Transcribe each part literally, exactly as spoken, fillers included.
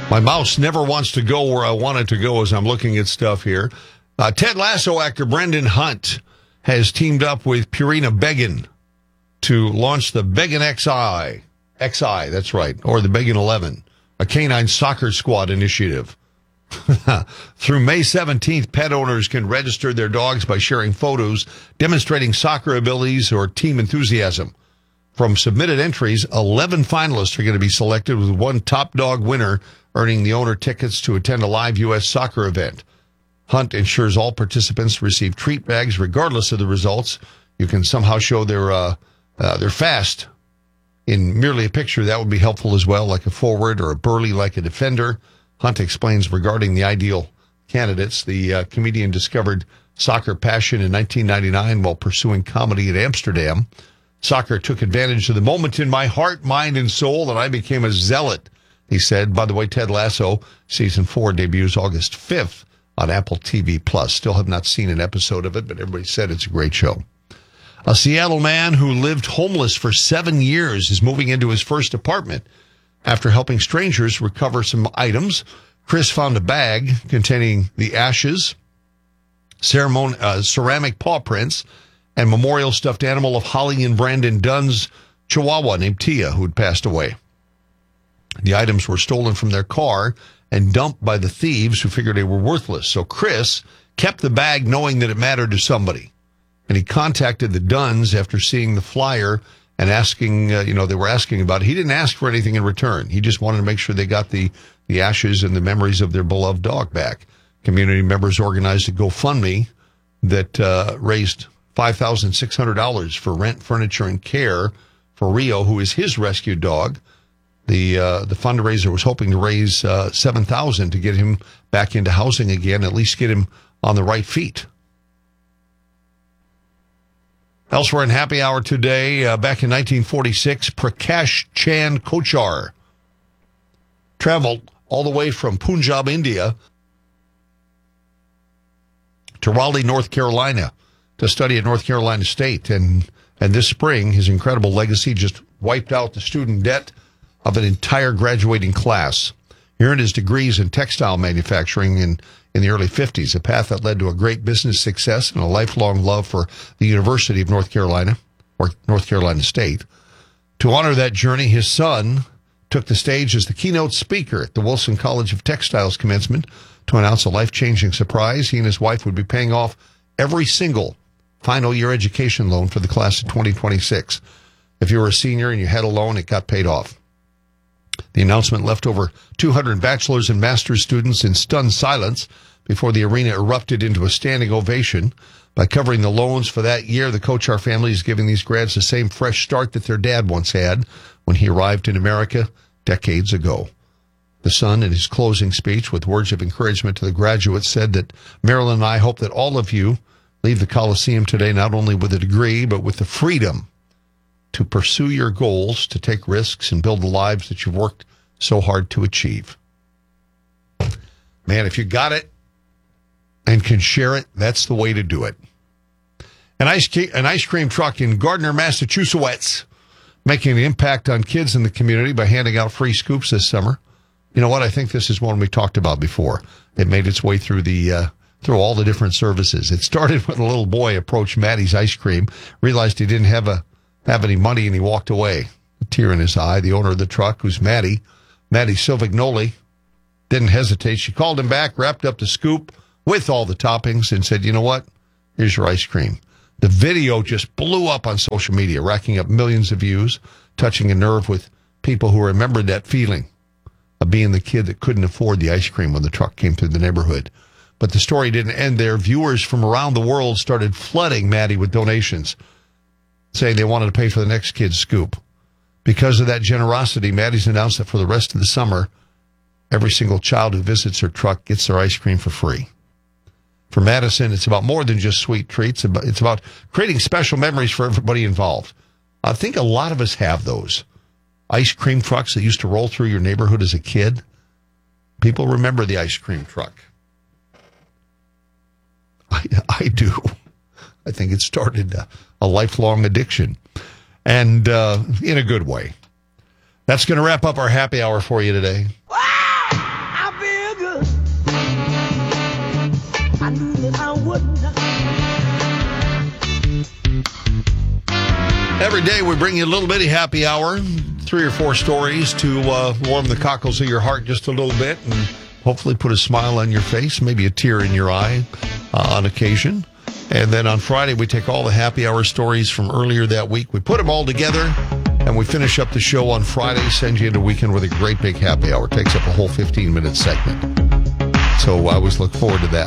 My mouse never wants to go where I want it to go as I'm looking at stuff here. Uh, Ted Lasso actor Brendan Hunt has teamed up with Purina Beggin to launch the Beggin X I. X I, that's right, or the Beggin eleven, a canine soccer squad initiative. Through May seventeenth, pet owners can register their dogs by sharing photos demonstrating soccer abilities or team enthusiasm. From submitted entries, eleven finalists are going to be selected, with one top dog winner earning the owner tickets to attend a live U S soccer event. Hunt ensures all participants receive treat bags regardless of the results. You can somehow show they're, uh, uh, they're fast in merely a picture. That would be helpful as well, like a forward or a burly like a defender. Hunt explains regarding the ideal candidates. The uh, comedian discovered soccer passion in nineteen ninety-nine while pursuing comedy in Amsterdam. Soccer took advantage of the moment in my heart, mind, and soul, and I became a zealot, he said. By the way, Ted Lasso, season four, debuts August fifth on Apple T V Plus. Still have not seen an episode of it, but everybody said it's a great show. A Seattle man who lived homeless for seven years is moving into his first apartment. After helping strangers recover some items, Chris found a bag containing the ashes, ceremony, uh, ceramic paw prints, and memorial stuffed animal of Holly and Brandon Dunn's Chihuahua named Tia, who had passed away. The items were stolen from their car and dumped by the thieves who figured they were worthless. So Chris kept the bag knowing that it mattered to somebody. And he contacted the Dunns after seeing the flyer and asking, uh, you know, they were asking about it. He didn't ask for anything in return. He just wanted to make sure they got the, the ashes and the memories of their beloved dog back. Community members organized a GoFundMe that uh, raised five thousand six hundred dollars for rent, furniture, and care for Rio, who is his rescued dog. The uh, the fundraiser was hoping to raise uh, seven thousand dollars to get him back into housing again, at least get him on the right feet. Elsewhere in Happy Hour today, uh, back in nineteen forty-six, Prakash Chand Kochar traveled all the way from Punjab, India, to Raleigh, North Carolina, to study at North Carolina State. And, and this spring, his incredible legacy just wiped out the student debt of an entire graduating class. He earned his degrees in textile manufacturing in, in the early fifties, a path that led to a great business success and a lifelong love for the University of North Carolina, or North Carolina State. To honor that journey, his son took the stage as the keynote speaker at the Wilson College of Textiles commencement to announce a life-changing surprise. He and his wife would be paying off every single final year education loan for the class of twenty twenty-six. If you were a senior and you had a loan, it got paid off. The announcement left over two hundred bachelor's and master's students in stunned silence before the arena erupted into a standing ovation. By covering the loans for that year, the Kochar family is giving these grads the same fresh start that their dad once had when he arrived in America decades ago. The son, in his closing speech with words of encouragement to the graduates, said that Marilyn and I hope that all of you leave the Coliseum today not only with a degree, but with the freedom to pursue your goals, to take risks, and build the lives that you've worked so hard to achieve. Man, if you got it and can share it, that's the way to do it. An ice, an ice cream truck in Gardner, Massachusetts, making an impact on kids in the community by handing out free scoops this summer. You know what? I think this is one we talked about before. It made its way through the uh, through all the different services. It started when a little boy approached Maddie's Ice Cream, realized he didn't have a have any money, and he walked away, a tear in his eye. The owner of the truck, who's Maddie, Maddie Silvignoli, didn't hesitate. She called him back, wrapped up the scoop with all the toppings, and said, you know what? Here's your ice cream. The video just blew up on social media, racking up millions of views, touching a nerve with people who remembered that feeling of being the kid that couldn't afford the ice cream when the truck came through the neighborhood. But the story didn't end there. Viewers from around the world started flooding Maddie with donations, saying they wanted to pay for the next kid's scoop. Because of that generosity, Maddie's announced that for the rest of the summer, every single child who visits her truck gets their ice cream for free. For Madison, it's about more than just sweet treats. It's about creating special memories for everybody involved. I think a lot of us have those. Ice cream trucks that used to roll through your neighborhood as a kid. People remember the ice cream truck. I, I do. I think it started a, a lifelong addiction, and uh, in a good way. That's going to wrap up our happy hour for you today. Wow! Every day we bring you a little bitty happy hour, three or four stories to uh, warm the cockles of your heart just a little bit and hopefully put a smile on your face, maybe a tear in your eye uh, on occasion. And then on Friday, we take all the happy hour stories from earlier that week. We put them all together, and we finish up the show on Friday, send you into the weekend with a great big happy hour. It takes up a whole fifteen-minute segment. So I always look forward to that.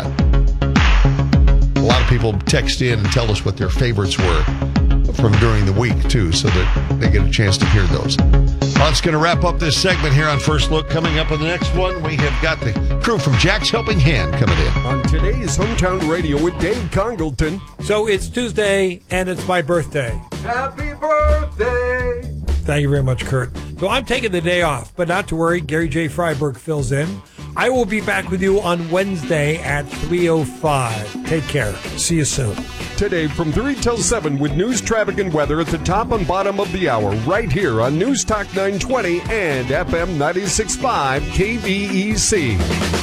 A lot of people text in and tell us what their favorites were from during the week, too, so that they get a chance to hear those. Well, it's going to wrap up this segment here on First Look. Coming up on the next one, we have got the crew from Jack's Helping Hand coming in. On today's Hometown Radio with Dave Congleton. So it's Tuesday, and it's my birthday. Happy birthday! Thank you very much, Kurt. So I'm taking the day off, but not to worry. Gary J. Freiberg fills in. I will be back with you on Wednesday at three oh five. Take care. See you soon. Today from three till seven with news, traffic, and weather at the top and bottom of the hour, right here on News Talk nine twenty and F M ninety-six point five K V E C.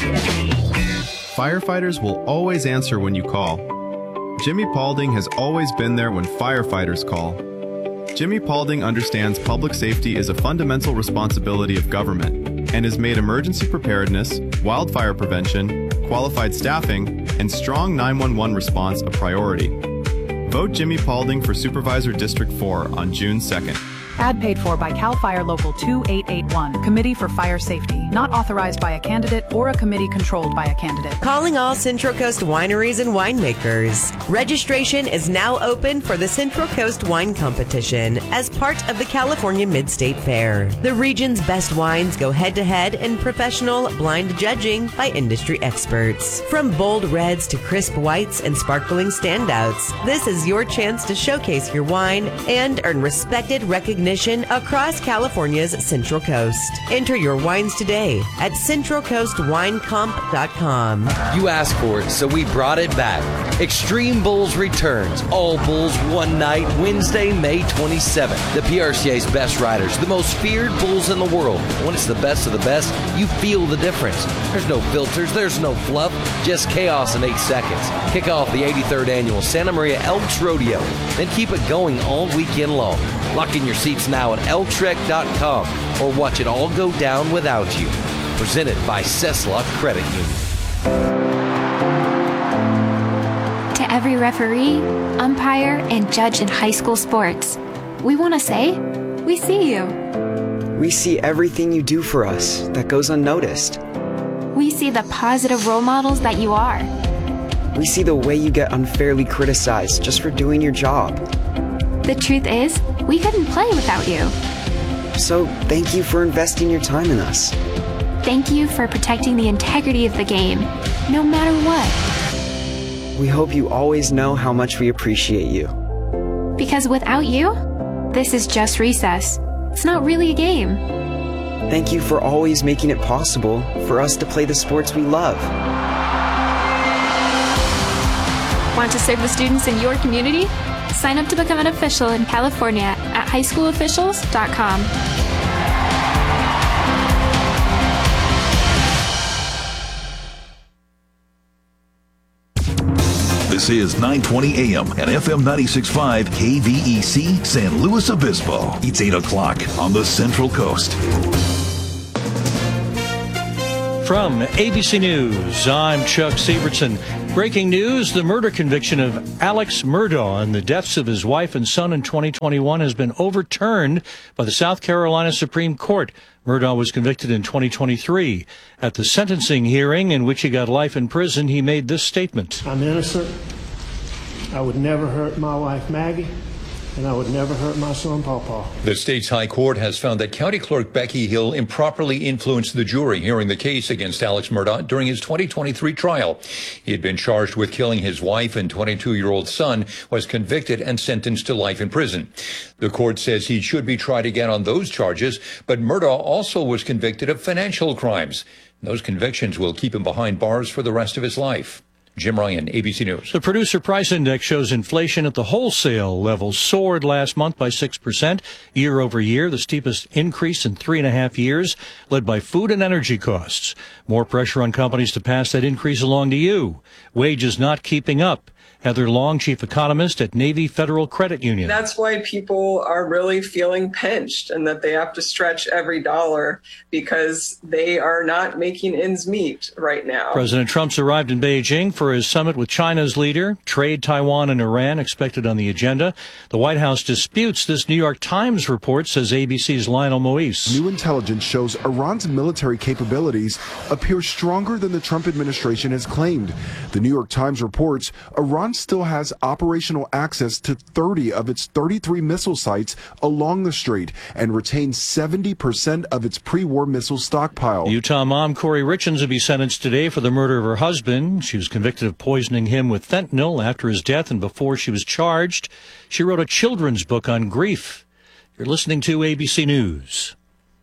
Firefighters will always answer when you call. Jimmy Paulding has always been there when firefighters call. Jimmy Paulding understands public safety is a fundamental responsibility of government and has made emergency preparedness, wildfire prevention, qualified staffing, and strong nine one one response a priority. Vote Jimmy Paulding for Supervisor District four on June second. Ad paid for by CAL FIRE Local two eight eight one, Committee for Fire Safety. Not authorized by a candidate or a committee controlled by a candidate. Calling all Central Coast wineries and winemakers. Registration is now open for the Central Coast Wine Competition as part of the California Mid-State Fair. The region's best wines go head-to-head in professional blind judging by industry experts. From bold reds to crisp whites and sparkling standouts, this is your chance to showcase your wine and earn respected recognition across California's Central Coast. Enter your wines today at central coast wine comp dot com. You asked for it, so we brought it back. Extreme Bulls returns. All Bulls one night, Wednesday, May twenty-seventh. The P R C A's best riders, the most feared bulls in the world. When it's the best of the best, you feel the difference. There's no filters, there's no fluff, just chaos in eight seconds. Kick off the eighty-third annual Santa Maria Elks Rodeo, then keep it going all weekend long. Lock in your seats now at elk trek dot com or watch it all go down without you. Presented by Cesla Credit Union. To every referee, umpire, and judge in high school sports, we want to say, we see you. We see everything you do for us that goes unnoticed. We see the positive role models that you are. We see the way you get unfairly criticized just for doing your job. The truth is, we couldn't play without you. So thank you for investing your time in us. Thank you for protecting the integrity of the game, no matter what. We hope you always know how much we appreciate you. Because without you, this is just recess. It's not really a game. Thank you for always making it possible for us to play the sports we love. Want to serve the students in your community? Sign up to become an official in California at high school officials dot com. This is nine twenty A M and F M ninety-six point five K V E C San Luis Obispo. It's eight o'clock on the Central Coast. From A B C News, I'm Chuck Sievertson. Breaking news, the murder conviction of Alex Murdaugh and the deaths of his wife and son in twenty twenty-one has been overturned by the South Carolina Supreme Court. Murdaugh was convicted in twenty twenty-three. At the sentencing hearing in which he got life in prison, he made this statement. I'm innocent. I would never hurt my wife, Maggie, and I would never hurt my son, Pawpaw. The state's high court has found that County Clerk Becky Hill improperly influenced the jury hearing the case against Alex Murdaugh during his twenty twenty-three trial. He had been charged with killing his wife and twenty-two-year-old son, was convicted and sentenced to life in prison. The court says he should be tried again on those charges, but Murdaugh also was convicted of financial crimes. Those convictions will keep him behind bars for the rest of his life. Jim Ryan, A B C News. The Producer Price Index shows inflation at the wholesale level soared last month by six percent year over year, the steepest increase in three and a half years, led by food and energy costs. More pressure on companies to pass that increase along to you. Wages not keeping up. Heather Long, chief economist at Navy Federal Credit Union. That's why people are really feeling pinched and that they have to stretch every dollar because they are not making ends meet right now. President Trump's arrived in Beijing for his summit with China's leader. Trade, Taiwan, and Iran expected on the agenda. The White House disputes this New York Times report, says A B C's Lionel Moise. New intelligence shows Iran's military capabilities appear stronger than the Trump administration has claimed. The New York Times reports Iran still has operational access to thirty of its thirty-three missile sites along the strait and retains seventy percent of its pre-war missile stockpile. Utah mom Corey Richens will be sentenced today for the murder of her husband. She was convicted of poisoning him with fentanyl after his death and before she was charged. She wrote a children's book on grief. You're listening to A B C News.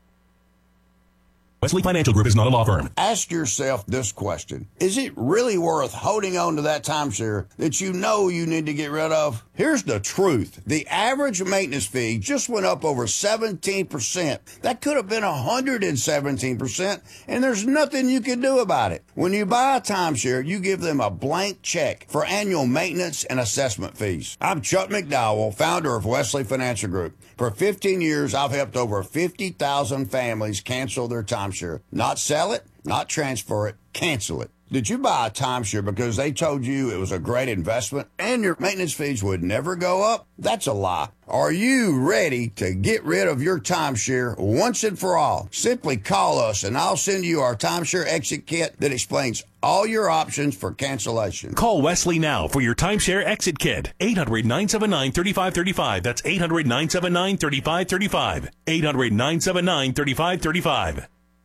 Wesley Financial Group is not a law firm. Ask yourself this question. Is it really worth holding on to that timeshare that you know you need to get rid of? Here's the truth. The average maintenance fee just went up over seventeen percent. That could have been one hundred seventeen percent, and there's nothing you can do about it. When you buy a timeshare, you give them a blank check for annual maintenance and assessment fees. I'm Chuck McDowell, founder of Wesley Financial Group. For fifteen years, I've helped over fifty thousand families cancel their timeshare. Not sell it, not transfer it, cancel it. Did you buy a timeshare because they told you it was a great investment and your maintenance fees would never go up? That's a lie. Are you ready to get rid of your timeshare once and for all? Simply call us and I'll send you our timeshare exit kit that explains all your options for cancellation. Call Wesley now for your timeshare exit kit. eight hundred, nine seven nine, three five three five. That's eight hundred, nine seven nine, three five three five. eight hundred, nine seven nine, three five three five.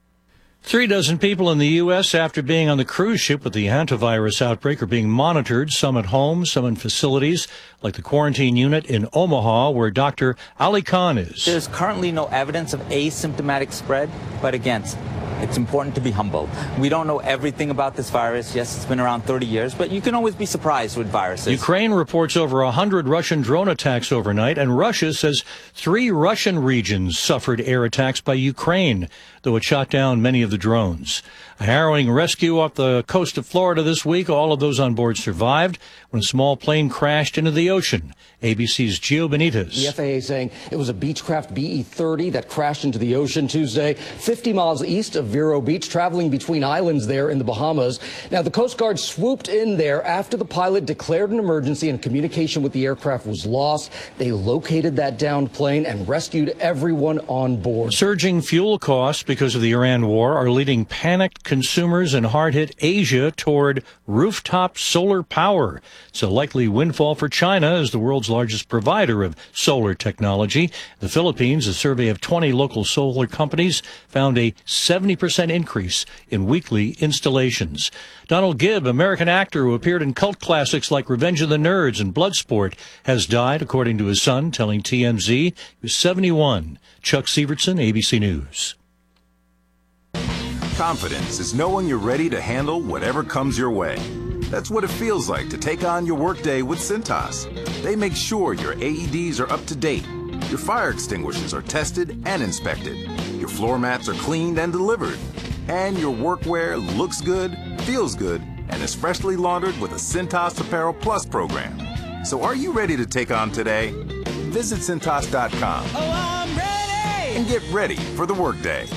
Three dozen people in the U S after being on the cruise ship with the hantavirus outbreak are being monitored, some at home, some in facilities, like the quarantine unit in Omaha, where Doctor Ali Khan is. There's currently no evidence of asymptomatic spread, but again, it's important to be humble. We don't know everything about this virus. Yes, it's been around thirty years, but you can always be surprised with viruses. Ukraine reports over one hundred Russian drone attacks overnight, and Russia says three Russian regions suffered air attacks by Ukraine, though it shot down many of the drones. A harrowing rescue off the coast of Florida this week. All of those on board survived when a small plane crashed into the ocean. A B C's Gio Benitez. The F A A saying it was a Beechcraft B E thirty that crashed into the ocean Tuesday, fifty miles east of Vero Beach, traveling between islands there in the Bahamas. Now, the Coast Guard swooped in there after the pilot declared an emergency and communication with the aircraft was lost. They located that downed plane and rescued everyone on board. Surging fuel costs because of the Iran war are leading panicked consumers in hard-hit Asia toward rooftop solar power. It's a likely windfall for China as the world's largest provider of solar technology. The Philippines, a survey of twenty local solar companies, found a seventy percent increase in weekly installations. Donald Gibb, American actor who appeared in cult classics like Revenge of the Nerds and Bloodsport, has died, according to his son, telling T M Z. He was seventy-one. Chuck Sievertson, A B C News. Confidence is knowing you're ready to handle whatever comes your way. That's what it feels like to take on your workday with Cintas. They make sure your A E Ds are up to date, your fire extinguishers are tested and inspected, your floor mats are cleaned and delivered, and your workwear looks good, feels good, and is freshly laundered with a Cintas Apparel Plus program. So are you ready to take on today? Visit Cintas dot com Oh, I'm ready! and get ready for the workday.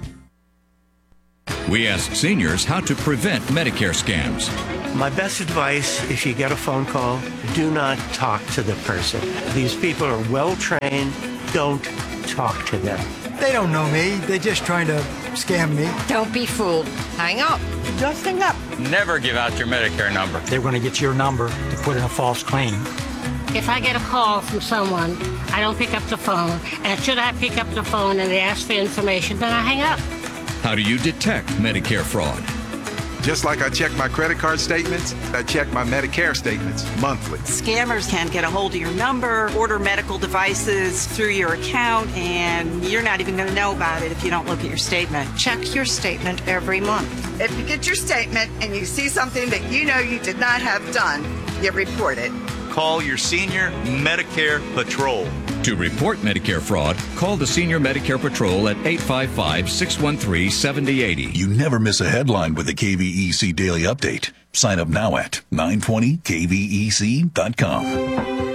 We ask seniors how to prevent Medicare scams. My best advice, if you get a phone call, do not talk to the person. These people are well trained. Don't talk to them. They don't know me. They're just trying to scam me. Don't be fooled. Hang up. Just hang up. Never give out your Medicare number. They're going to get your number to put in a false claim. If I get a call from someone, I don't pick up the phone. And should I pick up the phone and they ask for information, then I hang up. How do you detect Medicare fraud? Just like I check my credit card statements, I check my Medicare statements monthly. Scammers can get a hold of your number, order medical devices through your account, and you're not even going to know about it if you don't look at your statement. Check your statement every month. If you get your statement and you see something that you know you did not have done, you report it. call your Senior Medicare Patrol. To report Medicare fraud, call the Senior Medicare Patrol at eight five five, six one three, seven zero eight zero. You never miss a headline with the K V E C Daily Update. Sign up now at nine twenty K V E C dot com.